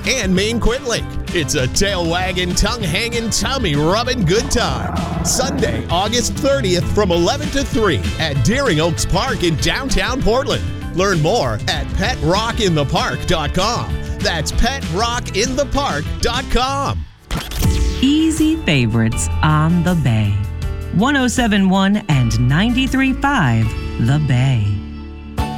and Maine Quintlake. It's a tail-wagging, tongue-hanging, tummy-rubbing good time. Sunday, August 30th from 11 to 3 at Deering Oaks Park in downtown Portland. Learn more at PetRockInThePark.com. That's PetRockInThePark.com. Easy favorites on the Bay. 107.1 and 93.5 The Bay.